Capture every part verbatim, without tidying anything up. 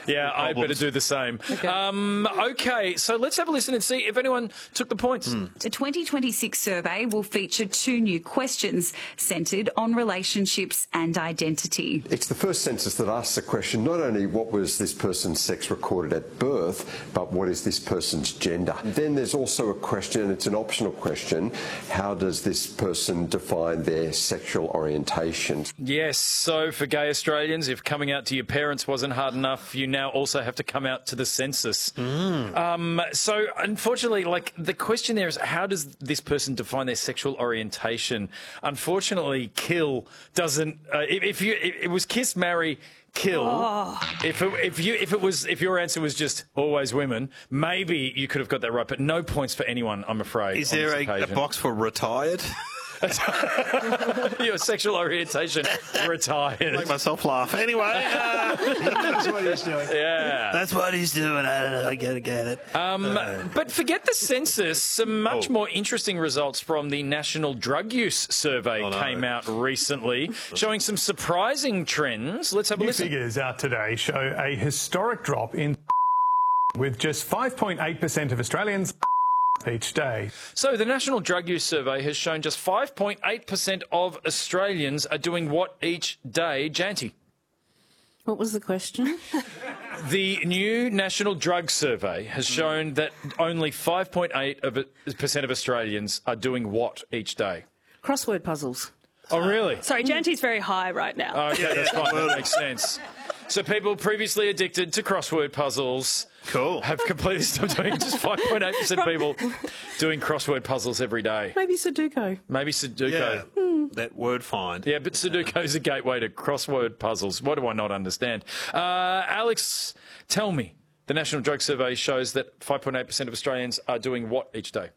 Yeah, I better do the same. Okay. Um, okay, so let's have a listen and see if anyone took the points. Mm. The twenty twenty-six survey will feature two new questions centred on relationships and identity. It's the first census that asks the question not only what was this person's sex recorded at birth, but what is this person's gender. Then there's also a question, and it's an optional question, how does this person define their sexual orientation? Yes, so for gay Australians, if coming out to your parents wasn't hard enough, you now also have to come out to the census. Mm. Um, so unfortunately, like, the question there is, how does this person define their sexual orientation? Unfortunately, kill doesn't. Uh, if, if you, if it was kiss, marry, kill. Oh. If it, if you if it was if your answer was just always women, maybe you could have got that right. But no points for anyone, I'm afraid. Is there a, a box for retired? Your sexual orientation, retired. Make myself laugh. Anyway, uh, that's what he's doing. Yeah, that's what he's doing. I, I get it, get it. Um, uh, but forget the census. Some much oh. more interesting results from the National Drug Use Survey oh, no. came out recently, showing some surprising trends. Let's have a New listen. Figures out today show a historic drop in with just five point eight percent of Australians each day. So the National Drug Use Survey has shown just five point eight percent of Australians are doing what each day? Janty. What was the question? The new National Drug Survey has shown that only five point eight percent of Australians are doing what each day? Crossword puzzles. Oh, really? Sorry, Janty's very high right now. Oh, okay, that's fine. That makes sense. So people previously addicted to crossword puzzles cool. have completely stopped doing. Just five point eight percent of people doing crossword puzzles every day. Maybe Sudoku. Maybe Sudoku. Yeah, mm. that word find. Yeah, but Sudoku is a gateway to crossword puzzles. What do I not understand? Uh, Alex, tell me, the National Drug Survey shows that five point eight percent of Australians are doing what each day?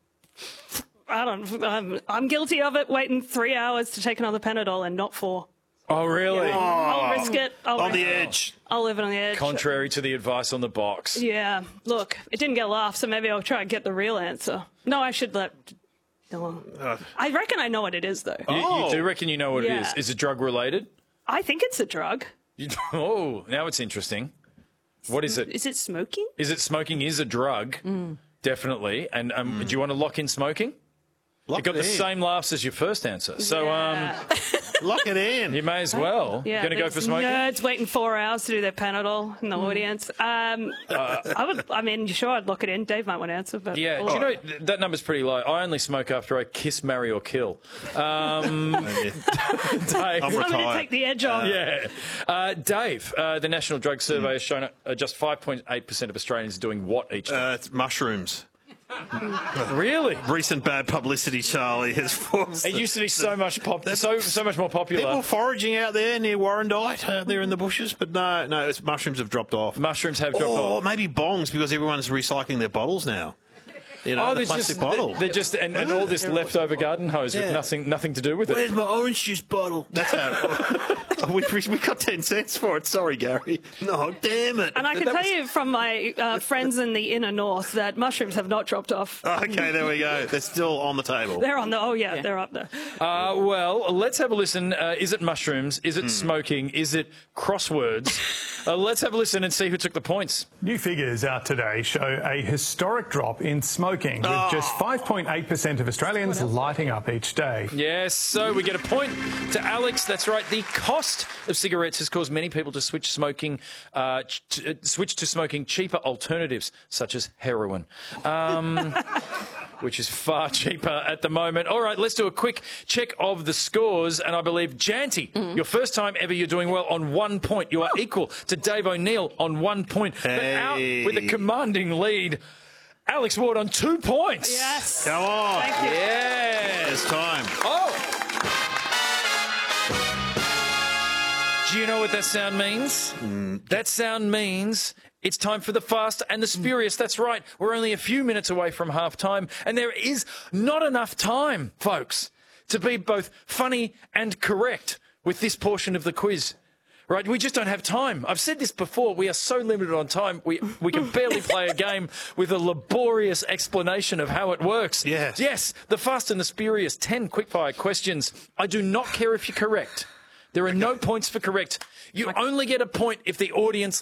I don't. I'm, I'm guilty of it. Waiting three hours to take another Panadol and not four. Oh, really? Yeah. Oh. I'll risk it. I'll on risk the it. edge. I'll live it on the edge. Contrary to the advice on the box. Yeah. Look, it didn't get a laugh, so maybe I'll try and get the real answer. No, I should let... No. Uh, I reckon I know what it is, though. You, oh. you do reckon you know what yeah. it is? Is it drug-related? I think it's a drug. You, oh, now it's interesting. What is it? Is it smoking? Is it smoking is a drug? Mm. Definitely. And um, mm. do you want to lock in smoking? Lock you got it the in. same laughs as your first answer. So, yeah. um... lock it in. You may as well. Yeah, Going to go for smoking? Nerds waiting four hours to do their Panadol in the mm. audience. Um, uh, I would. I mean, sure, I'd lock it in. Dave might want to answer, but yeah. Do you know that number's pretty low? I only smoke after I kiss, marry, or kill. Um, Dave, I'm I'm going to take the edge off. Yeah, uh, Dave. Uh, the National Drug Survey mm. has shown uh, just five point eight percent of Australians doing what each day? Uh, it's mushrooms. Really? Recent bad publicity, Charlie, has forced. It used to be so much pop, so so much more popular. People foraging out there near Warrandyte, out there in the bushes, but no, no, it's, mushrooms have dropped off. Mushrooms have dropped or off. Or maybe bongs because everyone's recycling their bottles now. You know, oh, the they're plastic just, bottle. They're just and, and all this leftover garden hose yeah. with nothing nothing to do with it. Where's my orange juice bottle? That's how. we, we got ten cents for it. Sorry, Gary. No, damn it. And I can that tell was... you from my uh, friends in the inner north that mushrooms have not dropped off. Okay, there we go. They're still on the table. They're on the. Oh yeah, yeah. They're up there. Uh, well, let's have a listen. Uh, is it mushrooms? Is it mm. smoking? Is it crosswords? uh, let's have a listen and see who took the points. New figures out today show a historic drop in smoking, with oh. just five point eight percent of Australians lighting up each day. Yes, so we get a point to Alex. That's right. The cost of cigarettes has caused many people to switch smoking, uh, ch- switch to smoking cheaper alternatives such as heroin. Um, which is far cheaper at the moment. All right, let's do a quick check of the scores. And I believe, Janty, mm. your first time ever, you're doing well on one point. You are equal to Dave O'Neill on one point. Hey. But out with a commanding lead, Alex Ward on two points. Yes. Come on. Thank you. Yes. It's time. Oh. Do you know what that sound means? Mm. That sound means it's time for the Fast and the Spurious. That's right. We're only a few minutes away from half time, and there is not enough time, folks, to be both funny and correct with this portion of the quiz. Right? We just don't have time. I've said this before. We are so limited on time. We we can barely play a game with a laborious explanation of how it works. Yes. Yes, the Fast and the Spurious. Ten quickfire questions. I do not care if you're correct. There are no points for correct. You only get a point if the audience